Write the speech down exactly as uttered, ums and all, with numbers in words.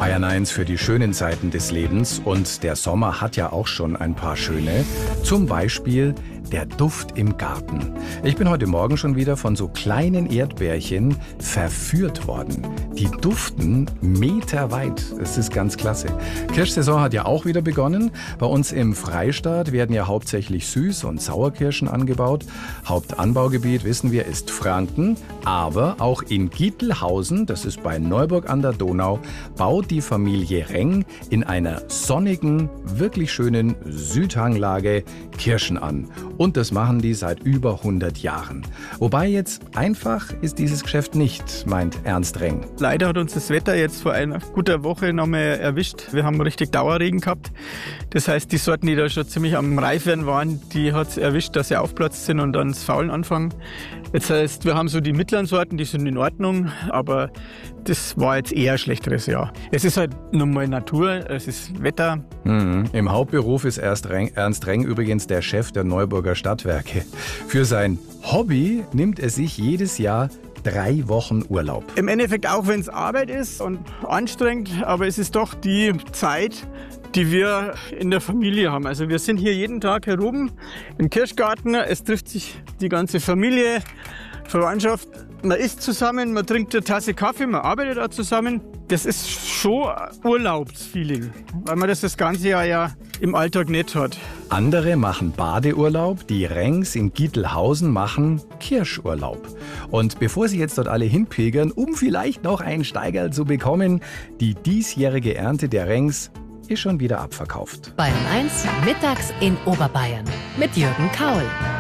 Bayern eins für die schönen Seiten des Lebens. Und der Sommer hat ja auch schon ein paar schöne. Zum Beispiel der Duft im Garten. Ich bin heute Morgen schon wieder von so kleinen Erdbeerchen verführt worden. Die duften meterweit. Das ist ganz klasse. Kirschsaison hat ja auch wieder begonnen. Bei uns im Freistaat werden ja hauptsächlich Süß- und Sauerkirschen angebaut. Hauptanbaugebiet, wissen wir, ist Franken. Aber auch in Gittelhausen, das ist bei Neuburg an der Donau, baut die Familie Reng in einer sonnigen, wirklich schönen Südhanglage Kirschen an. Und das machen die seit über hundert Jahren. Wobei jetzt einfach ist dieses Geschäft nicht, meint Ernst Reng. Leider hat uns das Wetter jetzt vor einer guten Woche noch mal erwischt. Wir haben richtig Dauerregen gehabt. Das heißt, die Sorten, die da schon ziemlich am Reifwerden waren, die hat es erwischt, dass sie aufplatzt sind und dann das Faulen anfangen. Das heißt, wir haben so die mittleren Sorten, die sind in Ordnung, aber das war jetzt eher ein schlechteres Jahr. Es ist halt nochmal Natur, es ist Wetter. Mhm. Im Hauptberuf ist Ernst Reng, Ernst Reng übrigens der Chef der Neuburger Stadtwerke. Für sein Hobby nimmt er sich jedes Jahr drei Wochen Urlaub. Im Endeffekt auch, wenn es Arbeit ist und anstrengend, aber es ist doch die Zeit, die wir in der Familie haben. Also wir sind hier jeden Tag herum im Kirschgarten. Es trifft sich die ganze Familie, Verwandtschaft. Man isst zusammen, man trinkt eine Tasse Kaffee, man arbeitet auch zusammen. Das ist schon ein Urlaubsfeeling, weil man das das ganze Jahr ja im Alltag nicht hat. Andere machen Badeurlaub, die Rengs in Gittelhausen machen Kirschurlaub. Und bevor Sie jetzt dort alle hinpilgern, um vielleicht noch einen Steigerl zu bekommen, die diesjährige Ernte der Rengs ist schon wieder abverkauft. Bayern eins, mittags in Oberbayern mit Jürgen Kaul.